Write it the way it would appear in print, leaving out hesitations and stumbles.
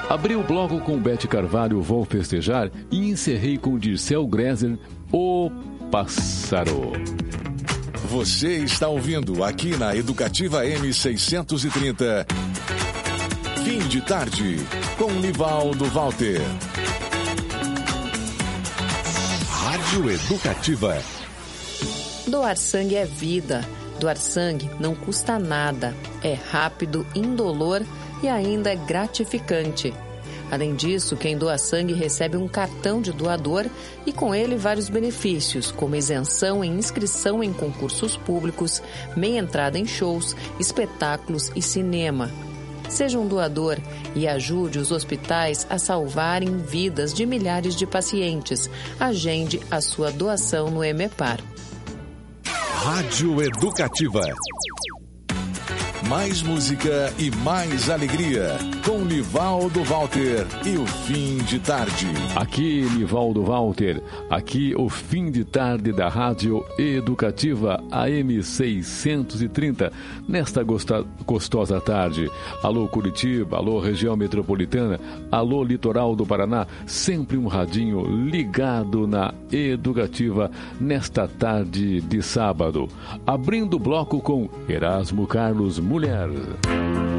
Abri o bloco com Beth Carvalho, Vou Festejar, e encerrei com Dirceu Gresser, O Pássaro. Você está ouvindo aqui na Educativa M630. Fim de tarde, com Nivaldo Walter. Rádio Educativa. Doar sangue é vida. Doar sangue não custa nada. É rápido, indolor e ainda é gratificante. Além disso, quem doa sangue recebe um cartão de doador e com ele vários benefícios, como isenção em inscrição em concursos públicos, meia entrada em shows, espetáculos e cinema. Seja um doador e ajude os hospitais a salvarem vidas de milhares de pacientes. Agende a sua doação no EMEPAR. Rádio Educativa. Mais música e mais alegria, com Nivaldo Walter e o Fim de Tarde. Aqui, Nivaldo Walter, aqui o Fim de Tarde da Rádio Educativa AM 630, nesta gostosa tarde. Alô Curitiba, alô região metropolitana, alô litoral do Paraná, sempre um radinho ligado na Educativa nesta tarde de sábado. Abrindo o bloco com Erasmo Carlos Mulher.